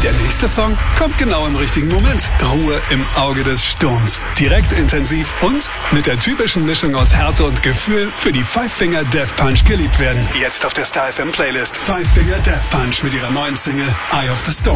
Der nächste Song kommt genau im richtigen Moment. Ruhe im Auge des Sturms. Direkt intensiv und mit der typischen Mischung aus Härte und Gefühl für die Five Finger Death Punch geliebt werden. Jetzt auf der Star FM Playlist. Five Finger Death Punch mit ihrer neuen Single Eye of the Storm.